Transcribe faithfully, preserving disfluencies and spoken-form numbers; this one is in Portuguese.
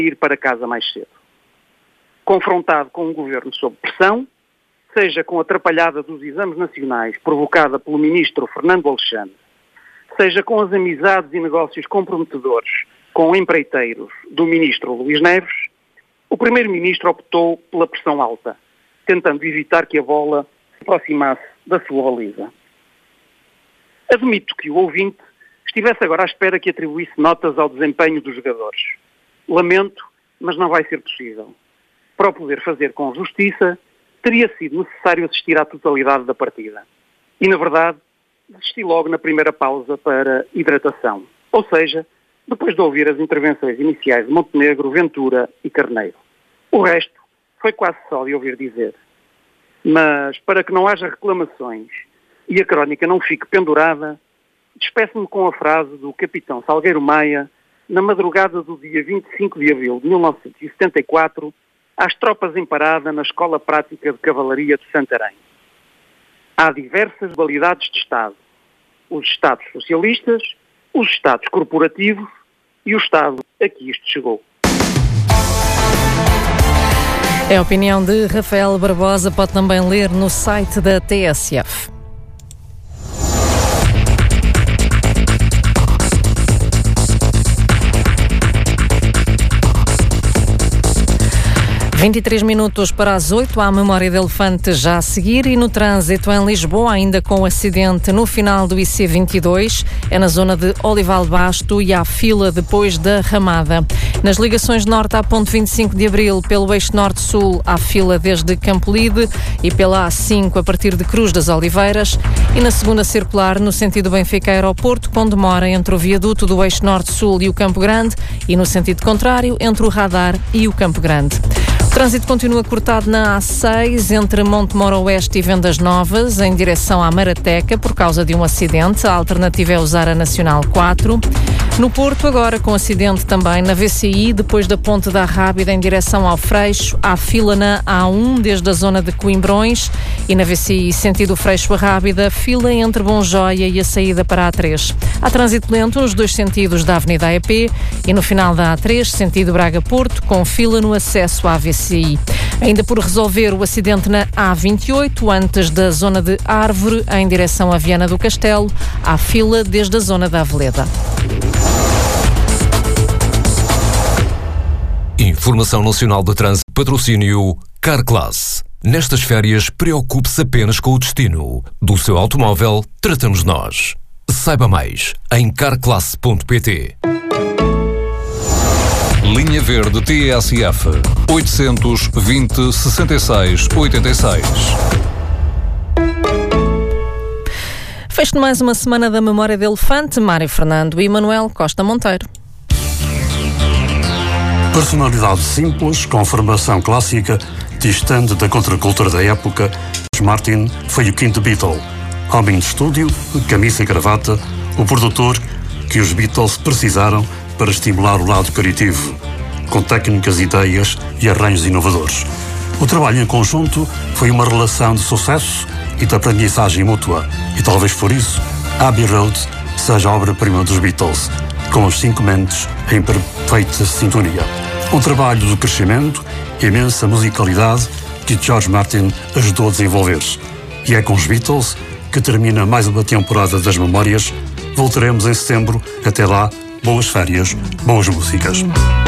ir para casa mais cedo. Confrontado com um governo sob pressão, seja com a atrapalhada dos exames nacionais provocada pelo ministro Fernando Alexandre, seja com as amizades e negócios comprometedores com empreiteiros do ministro Luís Neves, o primeiro-ministro optou pela pressão alta, tentando evitar que a bola se aproximasse da sua baliza. Admito que o ouvinte estivesse agora à espera que atribuísse notas ao desempenho dos jogadores. Lamento, mas não vai ser possível. Para o poder fazer com justiça, teria sido necessário assistir à totalidade da partida. E, na verdade, desisti logo na primeira pausa para hidratação. Ou seja, depois de ouvir as intervenções iniciais de Montenegro, Ventura e Carneiro. O resto foi quase só de ouvir dizer. Mas, para que não haja reclamações e a crónica não fique pendurada, despeço-me com a frase do capitão Salgueiro Maia, na madrugada do dia vinte e cinco de abril de mil novecentos e setenta e quatro, às tropas em parada na Escola Prática de Cavalaria de Santarém. Há diversas modalidades de Estado. Os Estados socialistas, os Estados corporativos e o Estado a que isto chegou. É a opinião de Rafael Barbosa, pode também ler no site da T S F. vinte e três minutos para as oito, há a memória de elefante já a seguir e no trânsito em Lisboa, ainda com o acidente no final do I C vinte e dois, é na zona de Olival Basto e há fila depois da Ramada. Nas ligações norte à ponte vinte e cinco de abril, pelo eixo norte-sul, há fila desde Campolide e pela A cinco a partir de Cruz das Oliveiras e na segunda circular, no sentido Benfica-Aeroporto, com demora entre o viaduto do eixo norte-sul e o Campo Grande e no sentido contrário, entre o Radar e o Campo Grande. O trânsito continua cortado na A seis, entre Montemor Oeste e Vendas Novas, em direção à Marateca, por causa de um acidente. A alternativa é usar a Nacional quatro. No Porto, agora com acidente também na V C I, depois da Ponte da Rábida, em direção ao Freixo. Há fila na A um, desde a zona de Coimbrões, e na V C I, sentido Freixo a Rábida, fila entre Bonjoia e a saída para a A três. Há trânsito lento nos dois sentidos da Avenida A E P e no final da A três, sentido Braga-Porto, com fila no acesso à V C I. Ainda por resolver o acidente na A vinte e oito, antes da zona de Árvore, em direção a Viana do Castelo, há fila desde a zona da Aveleda. Informação Nacional de Trânsito, patrocínio Carclass. Nestas férias, preocupe-se apenas com o destino. Do seu automóvel, tratamos nós. Saiba mais em carclass ponto pt. Linha Verde T S F oitocentos e vinte, sessenta e seis, oitenta e seis. Fecho de mais uma semana da Memória de Elefante, Mário Fernando e Manuel Costa Monteiro. Personalidade simples, com formação clássica, distante da contracultura da época, Martin foi o quinto Beatle. Homem de estúdio, camisa e gravata, o produtor que os Beatles precisaram para estimular o lado criativo, com técnicas, ideias e arranjos inovadores. O trabalho em conjunto foi uma relação de sucesso e de aprendizagem mútua, e talvez por isso Abbey Road seja a obra-prima dos Beatles, com os cinco mentes em perfeita sintonia. Um trabalho de crescimento, imensa musicalidade que George Martin ajudou a desenvolver. E é com os Beatles que termina mais uma temporada das Memórias. Voltaremos em setembro. Até lá, boas férias, boas músicas.